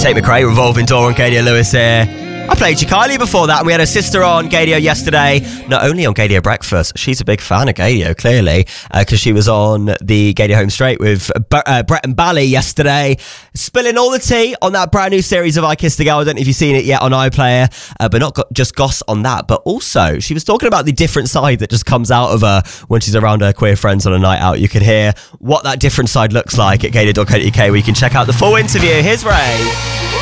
Tate McRae, Revolving Door on Gadio Lewis here. I played Kylie before that, and we had her sister on Gadio yesterday. Not only on Gadio Breakfast, she's a big fan of Gadio, clearly, because she was on the Gadio Home Straight with Brett and Bally yesterday, spilling all the tea on that brand new series of I Kissed a Girl. I don't know if you've seen it yet on iPlayer, but not just goss on that, but also she was talking about the different side that just comes out of her when she's around her queer friends on a night out. You can hear what that different side looks like at gadio.co.uk, where you can check out the full interview. Here's Ray.